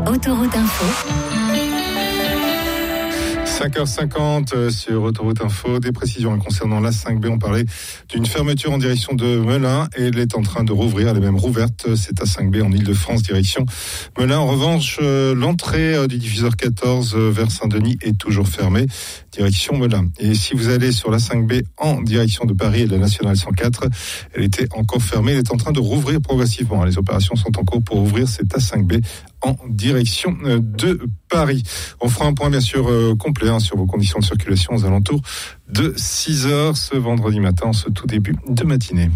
Autoroute Info. 5h50 sur Autoroute Info. Des précisions concernant l'A5B. On parlait d'une fermeture en direction de Melun et elle est en train de rouvrir. Elle est même rouverte. C'est A5B en Ile-de-France, direction Melun. En revanche, l'entrée du diffuseur 14 vers Saint-Denis est toujours fermée, direction Melun. Et si vous allez sur l'A5B en direction de Paris et de la Nationale 104, elle était encore fermée. Elle est en train de rouvrir progressivement. Les opérations sont en cours pour ouvrir cette A5B en direction de Paris. On fera un point bien sûr complet sur vos conditions de circulation aux alentours de 6h ce vendredi matin, ce tout début de matinée.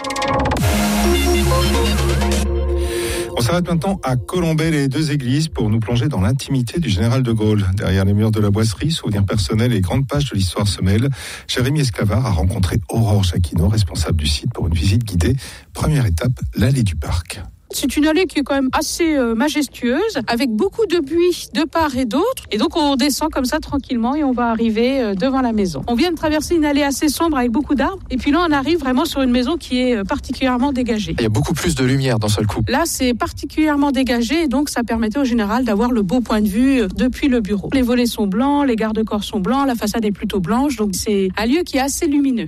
On s'arrête maintenant à Colombey, les deux églises, pour nous plonger dans l'intimité du général de Gaulle. Derrière les murs de la Boisserie, souvenirs personnels et grandes pages de l'histoire se mêlent. Jérémy Esclavard a rencontré Aurore Jacquinot, responsable du site, pour une visite guidée. Première étape, l'allée du parc. C'est une allée qui est quand même assez majestueuse, avec beaucoup de buis de part et d'autre. Et donc on descend comme ça tranquillement et on va arriver devant la maison. On vient de traverser une allée assez sombre avec beaucoup d'arbres. Et puis là on arrive vraiment sur une maison qui est particulièrement dégagée. Il y a beaucoup plus de lumière d'un seul coup. Là c'est particulièrement dégagé et donc ça permettait au général d'avoir le beau point de vue depuis le bureau. Les volets sont blancs, les garde-corps sont blancs, la façade est plutôt blanche. Donc c'est un lieu qui est assez lumineux.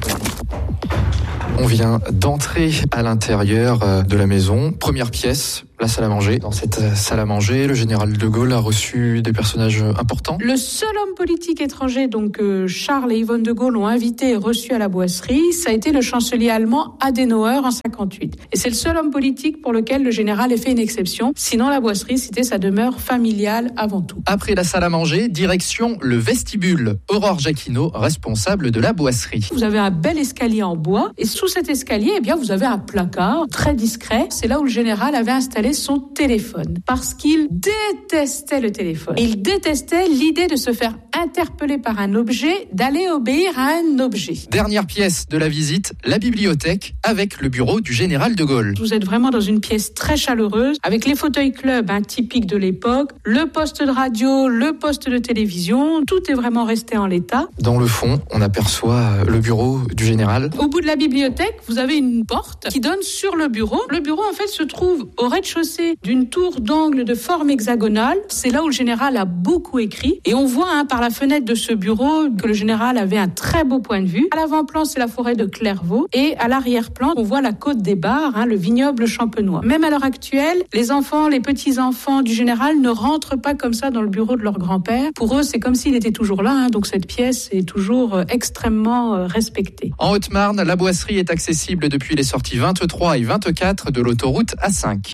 On vient d'entrer à l'intérieur de la maison. Première pièce, la salle à manger. Dans cette salle à manger, le général de Gaulle a reçu des personnages importants. Le seul homme politique étranger, donc Charles et Yvonne de Gaulle, ont invité et reçu à la Boisserie, ça a été le chancelier allemand Adenauer en 58. Et c'est le seul homme politique pour lequel le général ait fait une exception. Sinon, la Boisserie, c'était sa demeure familiale avant tout. Après la salle à manger, direction le vestibule. Aurore Jacquinot, responsable de la Boisserie. Vous avez un bel escalier en bois et sous cet escalier, eh bien, vous avez un placard très discret. C'est là où le général avait installé son téléphone parce qu'il détestait le téléphone. Il détestait l'idée de se faire interpeller par un objet, d'aller obéir à un objet. Dernière pièce de la visite, la bibliothèque avec le bureau du général de Gaulle. Vous êtes vraiment dans une pièce très chaleureuse avec les fauteuils club typiques de l'époque, le poste de radio, le poste de télévision, tout est vraiment resté en l'état. Dans le fond, on aperçoit le bureau du général. Au bout de la bibliothèque, vous avez une porte qui donne sur le bureau. Le bureau en fait se trouve au rez-de-chaussée d'une tour d'angle de forme hexagonale. C'est là où le général a beaucoup écrit. Et on voit par la fenêtre de ce bureau que le général avait un très beau point de vue. À l'avant-plan, c'est la forêt de Clairvaux. Et à l'arrière-plan, on voit la côte des Bars, le vignoble champenois. Même à l'heure actuelle, les enfants, les petits-enfants du général ne rentrent pas comme ça dans le bureau de leur grand-père. Pour eux, c'est comme s'il était toujours là. Donc cette pièce est toujours extrêmement respectée. En Haute-Marne, la Boisserie est accessible depuis les sorties 23 et 24 de l'autoroute A5.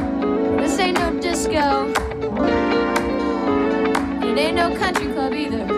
This ain't no disco. It ain't no country club either.